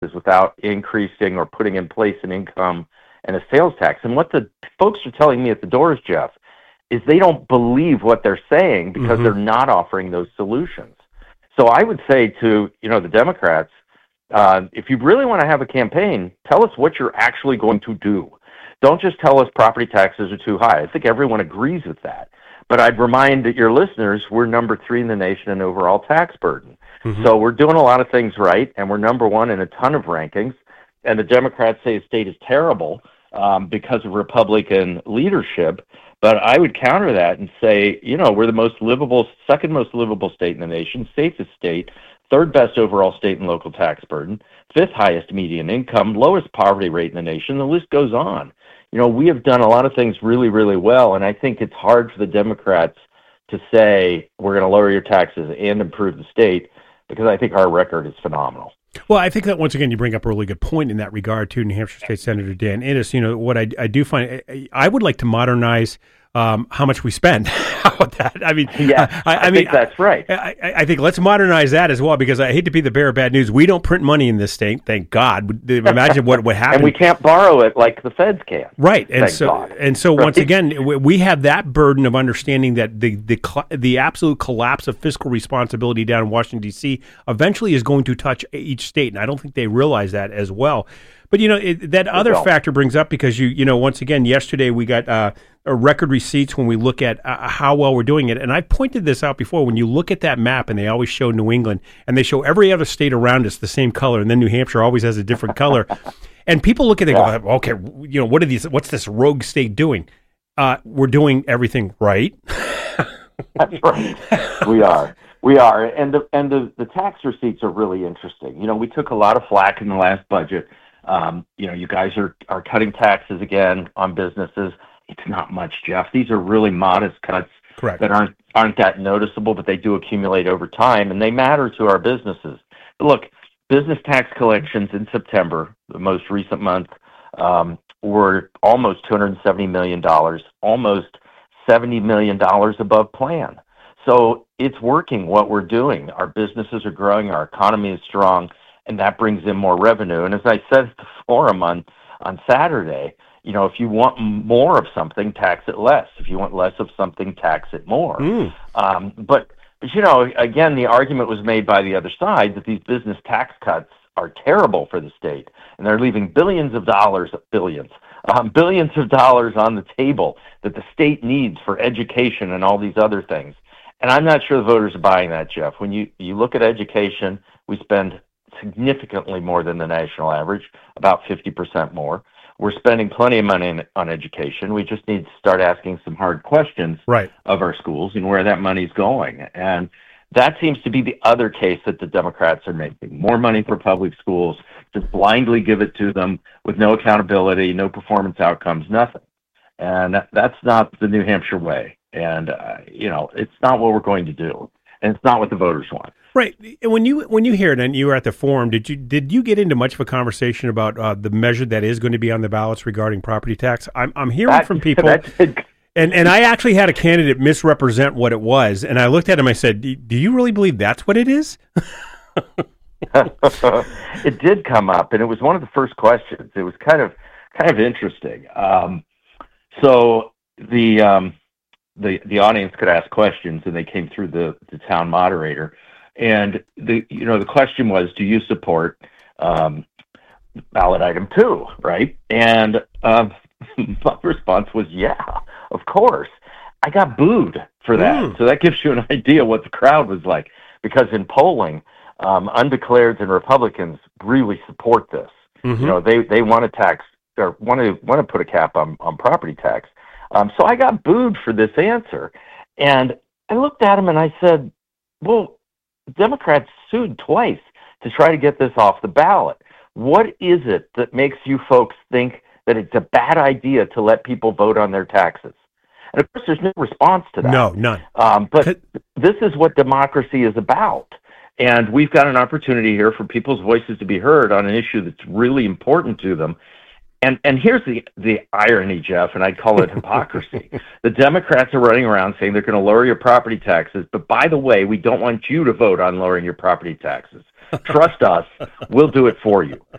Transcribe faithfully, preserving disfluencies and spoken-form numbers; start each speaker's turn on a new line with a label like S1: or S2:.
S1: without increasing or putting in place an income and a sales tax. And what the folks are telling me at the doors, Jeff, is they don't believe what they're saying because mm-hmm. they're not offering those solutions. So I would say to, you know, the Democrats, uh, if you really want to have a campaign, tell us what you're actually going to do. Don't just tell us property taxes are too high. I think everyone agrees with that. But I'd remind your listeners, we're number three in the nation in overall tax burden. Mm-hmm. So we're doing a lot of things right, and we're number one in a ton of rankings. And the Democrats say the state is terrible um, because of Republican leadership. But I would counter that and say, you know, we're the most livable, second most livable state in the nation, safest state, third best overall state and local tax burden, fifth highest median income, lowest poverty rate in the nation. The list goes on. You know, we have done a lot of things really, really well, and I think it's hard for the Democrats to say we're going to lower your taxes and improve the state because I think our record is phenomenal.
S2: Well, I think that once again you bring up a really good point in that regard to New Hampshire State Senator Dan Innes. You know, what I, I do find, I would like to modernize um, how much we spend. How about that? I mean,
S1: yeah, I, I, I mean, think that's right.
S2: I, I, I think let's modernize that as well, because I hate to be the bearer of bad news. We don't print money in this state, thank God. Imagine what would happen.
S1: And we can't borrow it like the feds can.
S2: Right, and
S1: thank
S2: so
S1: God.
S2: and so right? once again, we have that burden of understanding that the the the absolute collapse of fiscal responsibility down in Washington D C eventually is going to touch each state, and I don't think they realize that as well. But, you know, it, that other factor brings up because, you you know, once again, yesterday we got uh, a record receipts when we look at uh, how well we're doing it. And I pointed this out before. When you look at that map, and they always show New England, and they show every other state around us the same color, and then New Hampshire always has a different color. And people look at it and go, okay, you know, what are these? What's this rogue state doing? Uh, we're doing everything right.
S1: That's right. We are. We are. And, the, and the, the tax receipts are really interesting. You know, we took a lot of flack in the last budget. Um, you know, you guys are, are cutting taxes again on businesses. It's not much, Jeff. These are really modest cuts
S2: Correct.
S1: that aren't aren't that noticeable, but they do accumulate over time, and they matter to our businesses. But look, business tax collections in September, the most recent month, um, were almost two hundred seventy million dollars, almost seventy million dollars above plan. So it's working what we're doing. Our businesses are growing. Our economy is strong. And that brings in more revenue. And as I said at the forum on, on Saturday, you know, if you want more of something, tax it less. If you want less of something, tax it more. Mm. Um, but, but, you know, again, the argument was made by the other side that these business tax cuts are terrible for the state. And they're leaving billions of dollars, billions, um, billions of dollars on the table that the state needs for education and all these other things. And I'm not sure the voters are buying that, Jeff. When you, you look at education, we spend significantly more than the national average, about fifty percent more. We're spending plenty of money in, on education. We just need to start asking some hard questions
S2: right.
S1: of our schools and where that money's going. And that seems to be the other case that the Democrats are making. More money for public schools, just blindly give it to them with no accountability, no performance outcomes, nothing. And that, that's not the New Hampshire way. And, uh, you know, it's not what we're going to do. And it's not what the voters want.
S2: Right. When you when you hear it, and you were at the forum, did you did you get into much of a conversation about uh, the measure that is going to be on the ballots regarding property tax? I'm I'm hearing
S1: that,
S2: from people, and and I actually had a candidate misrepresent what it was, and I looked at him. I said, "Do you really believe that's what it is?"
S1: It did come up, and it was one of the first questions. It was kind of kind of interesting. Um, so the um, the the audience could ask questions, and they came through the, the town moderator. And the you know the question was, do you support um, ballot item two, right? And um, my response was, yeah, of course. I got booed for that, mm. so that gives you an idea what the crowd was like. Because in polling, um, undeclareds and Republicans really support this. Mm-hmm. You know, they they want to tax or want to want to put a cap on on property tax. Um, so I got booed for this answer, and I looked at him and I said, well, Democrats sued twice to try to get this off the ballot. What is it that makes you folks think that it's a bad idea to let people vote on their taxes? And of course, there's no response to that.
S2: No, none.
S1: Um, but this is what democracy is about. And we've got an opportunity here for people's voices to be heard on an issue that's really important to them. And and here's the, the irony, Jeff, and I'd call it hypocrisy. The Democrats are running around saying they're going to lower your property taxes, but by the way, we don't want you to vote on lowering your property taxes. Trust us, we'll do it for you.